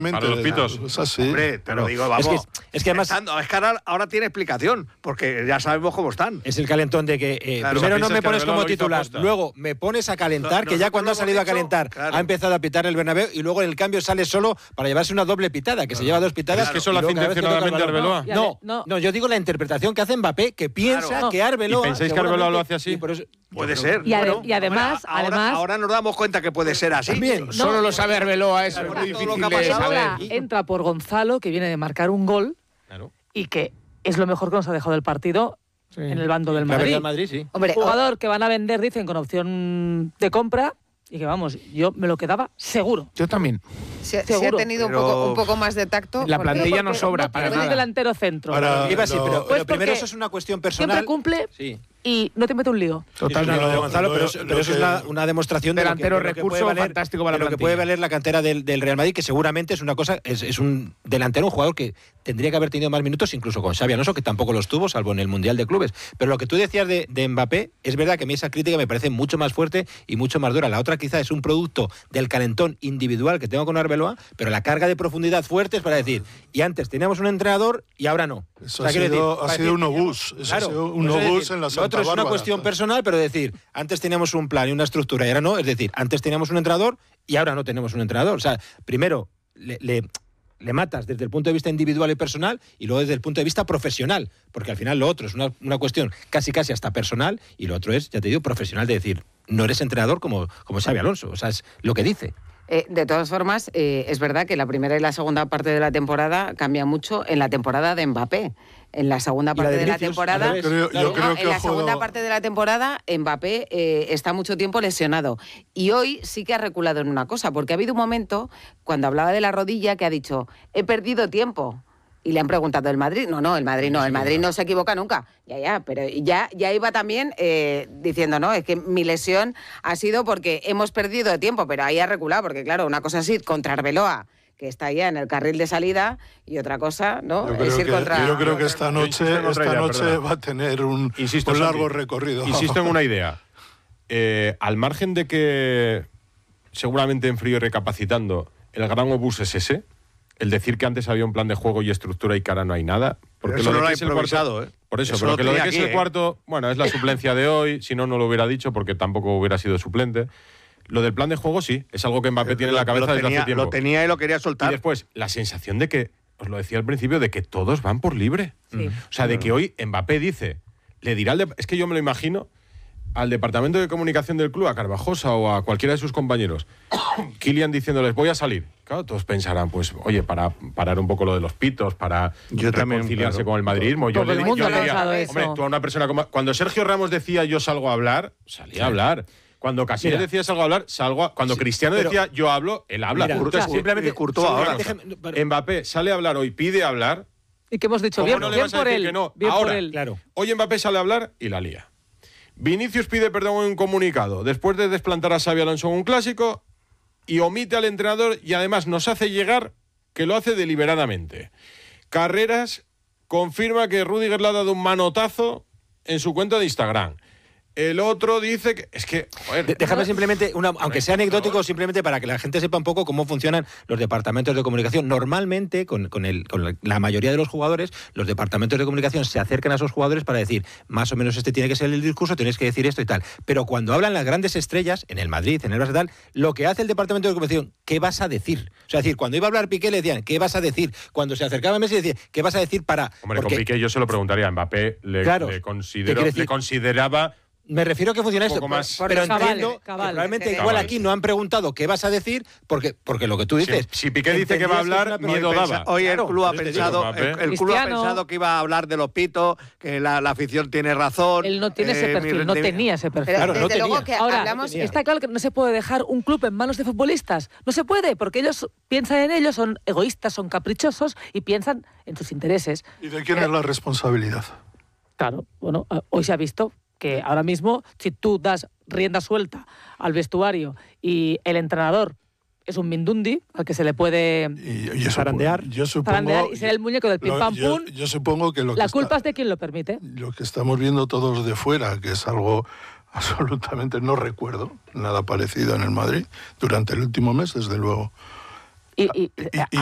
Para los pitos. Es así. Hombre, te lo digo, vamos. Es que además es que ahora tiene explicación, porque ya sabemos cómo están. es el calentón de que Claro, primero no piensas me que pones Arbeloa como lo hizo titular, aposta. luego me pones a calentar, que ya Nosotros cuando lo ha salido a hemos dicho, calentar claro. ha empezado a pitar el Bernabéu y luego en el cambio sale solo para llevarse una doble pitada, que se lleva dos pitadas. ¿Es que eso y lo hace luego cada vez que toca el intencionadamente balón- Arbeloa? No, yo digo la interpretación que hace Mbappé, que piensa Claro. que Arbeloa... ¿Y pensáis que Arbeloa lo hace así? y por eso- Puede yo ser. creo- Y además, ahora nos damos cuenta que puede ser así. También. Solo lo sabe Arbeloa, eso Claro, es muy todo lo difícil que ha de pasado saber. entra por Gonzalo, que viene de marcar un gol Claro. y que es lo mejor que nos ha dejado el partido en el bando del La verdad, Madrid. el Madrid, sí. Hombre, Jugador que van a vender, dicen, con opción de compra y que vamos, yo me lo quedaba seguro. Yo también. si ha seguro. tenido Pero- un poco más de tacto. La porque- plantilla no Porque sobra no para tiene un nada. delantero centro. Iba así, pero Pues primero porque eso es una cuestión personal. Siempre cumple Sí. y no te mete un lío. Totalmente. Lo de Gonzalo, pero eso es una demostración de Delantero lo que recurso puede valer, fantástico para de la lo que plantilla. puede valer la cantera del Real Madrid, que seguramente es una cosa, es un delantero, un jugador que tendría que haber tenido más minutos, incluso con Xabi Alonso, que tampoco los tuvo, salvo en el Mundial de Clubes. Pero lo que tú decías de Mbappé, es verdad que a mí esa crítica me parece mucho más fuerte y mucho más dura. La otra quizá es un producto del calentón individual que tengo con Arbeloa, pero la carga de profundidad fuerte es para decir, y antes teníamos un entrenador y ahora no. Eso O sea, quiero decir, ha para sido decir, un obús. Eso ha claro, sido un eso es obús decir, en la lo Santa otro es una Bárbara. cuestión personal, pero decir, antes teníamos un plan y una estructura y ahora no, es decir, antes teníamos un entrenador y ahora no tenemos un entrenador. O sea, primero le matas desde el punto de vista individual y personal y luego desde el punto de vista profesional, porque al final lo otro es una cuestión casi hasta personal y lo otro es, ya te digo, profesional, de decir, no eres entrenador como Xabi Alonso, o sea, es lo que dice. De todas formas, es verdad que la primera y la segunda parte de la temporada cambia mucho en la temporada de Mbappé. En la segunda Y la parte de de la Vinicius, temporada, al revés. Yo creo que en la ha jugado- segunda parte de la temporada, Mbappé está mucho tiempo lesionado. Y hoy sí que ha reculado en una cosa, porque ha habido un momento, cuando hablaba de la rodilla, que ha dicho, he perdido tiempo. Y le han preguntado, ¿el Madrid? No, el Madrid no se equivoca nunca. Pero ya iba también diciendo, no, es que mi lesión ha sido porque hemos perdido tiempo, pero ahí ha reculado, porque claro, una cosa así contra Arbeloa, que está ya en el carril de salida, y otra cosa, ¿no? Yo creo que esta noche perdona. va a tener un Insisto, largo Santi, recorrido. Insisto en una idea. Al margen de que seguramente en frío y recapacitando, el gran obús es ese, el decir que antes había un plan de juego y estructura y que ahora no hay nada. Porque Eso lo de no lo que ha es el cuarto- improvisado, ¿eh? Por eso, Eso pero lo que lo de tenía que es aquí, el cuarto, bueno, es la suplencia de hoy, si no, no lo hubiera dicho porque tampoco hubiera sido suplente. Lo del plan de juego sí, es algo que Mbappé tiene en la cabeza desde hace tiempo. Lo tenía y lo quería Y soltar. después, la sensación de que, os lo decía al principio, de que todos van por libre. Sí. O sea, de que hoy Mbappé dice, le dirá es que yo me lo imagino al departamento de comunicación del club, a Carvajosa o a cualquiera de sus compañeros, Kylian diciéndoles, voy a salir. Claro, todos pensarán, pues, oye, para parar un poco lo de los pitos, para Yo también, reconciliarse claro. con el madridismo. Yo Todo el le mundo yo ha diría, pensado eso. hombre, tú a una persona como... Cuando Sergio Ramos decía, yo salgo a hablar, salía a hablar. Cuando Casillas Mira. decía salgo a hablar, salgo a... Cuando Cristiano pero- decía yo hablo, él habla. Mira, Entonces, simplemente Courtois ahora. Mbappé sale a hablar hoy, pide hablar. Y que hemos dicho, ¿Cómo bien, no le bien vas a por decir él. que no? Bien Ahora, por él. Claro. Hoy Mbappé sale a hablar y la lía. Vinicius pide perdón en un comunicado después de desplantar a Xabi Alonso en un clásico y omite al entrenador y además nos hace llegar que lo hace deliberadamente. Carreras confirma que Rüdiger le ha dado un manotazo en su cuenta de Instagram. El otro dice que... Es que, joder, Déjame simplemente, aunque sea anecdótico, simplemente para que la gente sepa un poco cómo funcionan los departamentos de comunicación. Normalmente, con la mayoría de los jugadores, los departamentos de comunicación se acercan a esos jugadores para decir, más o menos este tiene que ser el discurso, tenéis que decir esto y tal. Pero cuando hablan las grandes estrellas, en el Madrid, en el Barça y tal, lo que hace el departamento de comunicación, ¿qué vas a decir? O sea, decir, cuando iba a hablar Piqué le decían, ¿qué vas a decir? Cuando se acercaba a Messi decía, ¿qué vas a decir para...? hombre, Porque- con Piqué yo se lo preguntaría. A Mbappé Claro. ¿Qué quiere decir? le consideraba... Me refiero a que funciona Un esto, poco más. pero Cabal, entiendo que cabal. probablemente Cabal. igual aquí no han preguntado qué vas a decir, porque lo que tú dices... Si Piqué dice que va a hablar, miedo daba. Hoy el Claro, club ha por eso te pensado, digo, el club ha Cristiano. pensado que iba a hablar de los pitos, que la afición tiene razón. Él no tiene ese perfil, no tenía ese perfil. Pero Claro, no desde luego tenía. que Ahora, hablamos... está claro que no se puede dejar un club en manos de futbolistas. No se puede, porque ellos piensan en ellos, son egoístas, son caprichosos y piensan en sus intereses. ¿Y de quién es la responsabilidad? Claro, bueno, hoy se ha visto que ahora mismo, si tú das rienda suelta al vestuario y el entrenador es un mindundi al que se le puede Y Zarandear. Yo supongo, zarandear y ser el muñeco del pim pam pum, yo supongo que la culpa es de quien lo permite. lo que estamos viendo todos de fuera, que es algo absolutamente no recuerdo, nada parecido en el Madrid, durante el último mes, desde luego. Y Y